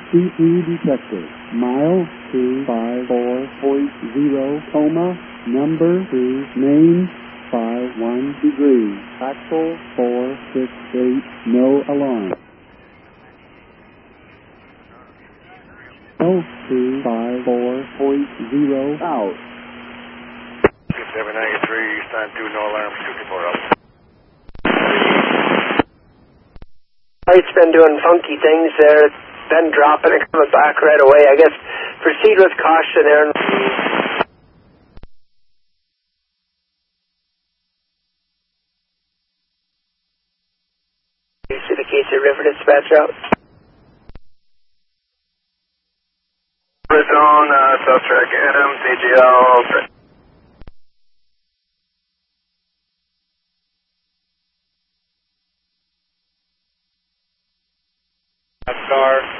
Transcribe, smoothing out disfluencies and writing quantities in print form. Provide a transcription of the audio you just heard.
CP detector. Mile 254.0, coma, number 2, main 51 degrees, axle 468, no alarm. 254.0 out. 793, stand 2, no alarm, 54 up. Light's been doing funky things there. It's been dropping and coming back right away. I guess proceed with caution there. See the case of river dispatch out. Zone, South Track Adam, CGL. Car.